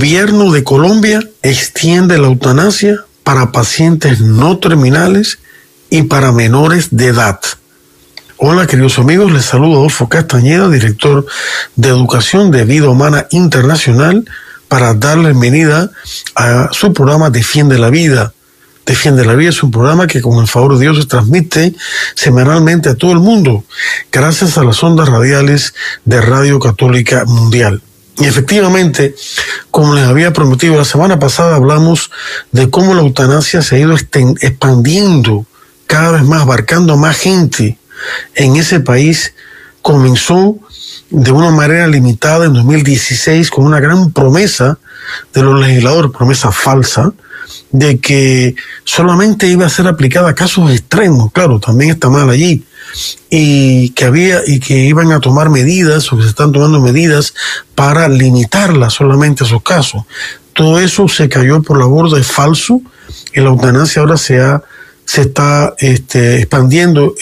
Gobierno de Colombia extiende la eutanasia para pacientes no terminales y para menores de edad. Hola, queridos amigos, les saludo Adolfo Castañeda, director de Educación de Vida Humana Internacional, para darle bienvenida a su programa Defiende la Vida. Defiende la Vida es un programa que con el favor de Dios se transmite semanalmente a todo el mundo, gracias a las ondas radiales de Radio Católica Mundial. Y efectivamente, como les había prometido la semana pasada, hablamos de cómo la eutanasia se ha ido expandiendo cada vez más, abarcando a más gente en ese país. Comenzó de una manera limitada en 2016 con una gran promesa de los legisladores, promesa falsa, de que solamente iba a ser aplicada a casos extremos. Claro, también está mal allí. Y que iban a tomar medidas, o que se están tomando medidas para limitarla solamente a esos casos. Todo eso se cayó por la borda, es falso, y la eutanasia ahora se está expandiendo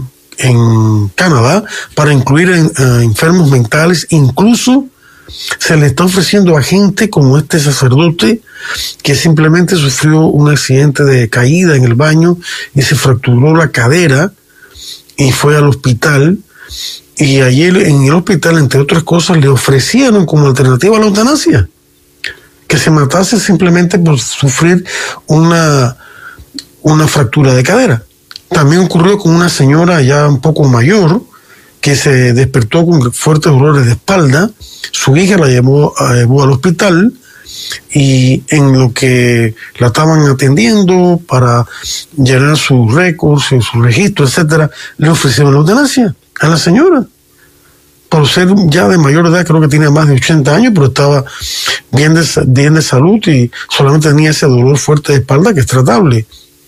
en Canadá para incluir a enfermos mentales. Incluso se le está ofreciendo a gente como este sacerdote que simplemente sufrió un accidente de caída en el baño y se fracturó la cadera y fue al hospital, y allí en el hospital, entre otras cosas, le ofrecieron como alternativa a la eutanasia que se matase simplemente por sufrir una fractura de cadera. También ocurrió con una señora ya un poco mayor que se despertó con fuertes dolores de espalda. Su hija la llevó al hospital, y en lo que la estaban atendiendo para llenar sus récords, sus registros, etcétera, le ofrecieron la eutanasia a la señora. Por ser ya de mayor edad, creo que tenía más de 80 años, pero estaba bien de salud y solamente tenía ese dolor fuerte de espalda que es tratable.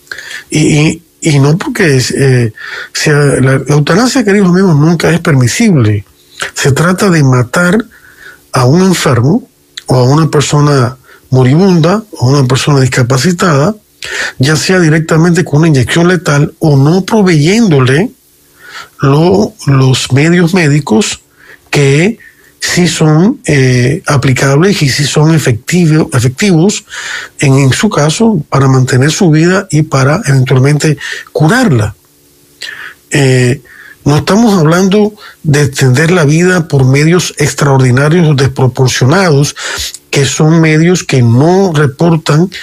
Y no porque la eutanasia, queridos amigos, nunca es permisible. Se trata de matar a un enfermo o a una persona moribunda o una persona discapacitada, ya sea directamente con una inyección letal o no proveyéndole los medios médicos que sí son aplicables y sí son efectivos en su caso para mantener su vida y para eventualmente curarla. No estamos hablando de extender la vida por medios extraordinarios o desproporcionados, que son medios que no reportan